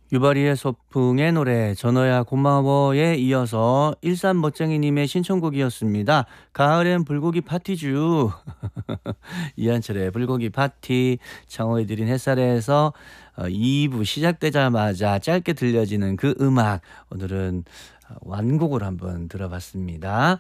유바리의 소풍의 노래 전어야 고마워에 이어서 일산멋쟁이님의 신청곡이었습니다. 가을엔 불고기 파티주. 이한철의 불고기 파티 청어에 드린 햇살에서 2부 시작되자마자 짧게 들려지는 그 음악 오늘은 완곡을 한번 들어봤습니다.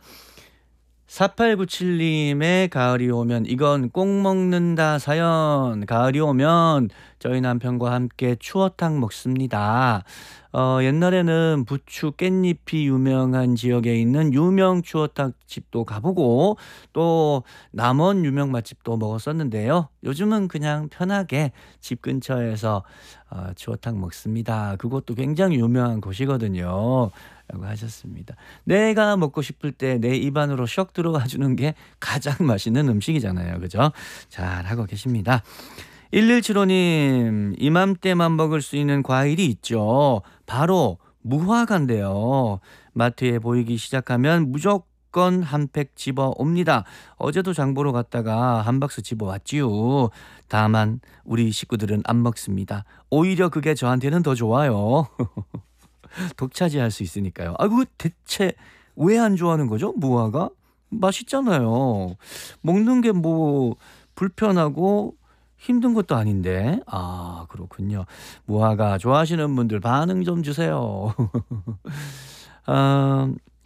4897님의 가을이 오면 이건 꼭 먹는다 사연. 가을이 오면 저희 남편과 함께 추어탕 먹습니다. 옛날에는 부추 깻잎이 유명한 지역에 있는 유명 추어탕 집도 가보고 또 남원 유명 맛집도 먹었었는데요. 요즘은 그냥 편하게 집 근처에서 추어탕 먹습니다. 그것도 굉장히 유명한 곳이거든요. 라고 하셨습니다. 내가 먹고 싶을 때 내 입안으로 쏙 들어가 주는 게 가장 맛있는 음식이잖아요. 그죠? 잘 하고 계십니다. 1175님, 이맘때만 먹을 수 있는 과일이 있죠. 바로 무화과인데요. 마트에 보이기 시작하면 무조건 한 팩 집어 옵니다. 어제도 장 보러 갔다가 한 박스 집어 왔지요. 다만 우리 식구들은 안 먹습니다. 오히려 그게 저한테는 더 좋아요. 독차지할 수 있으니까요. 아이고 대체 왜 안 좋아하는 거죠? 무화과? 맛있잖아요. 먹는 게 뭐 불편하고 힘든 것도 아닌데. 아, 그렇군요. 무화과 좋아하시는 분들 반응 좀 주세요. 아,